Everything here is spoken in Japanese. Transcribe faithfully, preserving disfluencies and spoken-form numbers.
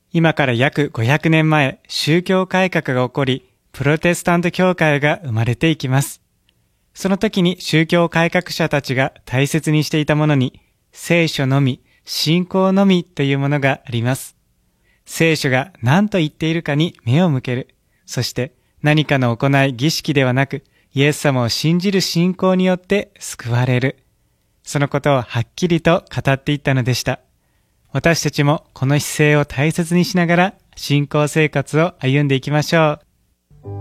今から約ごひゃくねんまえ、宗教改革が起こり、プロテスタント教会が生まれていきます。その時に宗教改革者たちが大切にしていたものに、聖書のみ、信仰のみというものがあります。聖書が何と言っているかに目を向ける。そして何かの行い、儀式ではなく、イエス様を信じる信仰によって救われる。そのことをはっきりと語っていったのでした。私たちもこの姿勢を大切にしながら信仰生活を歩んでいきましょう。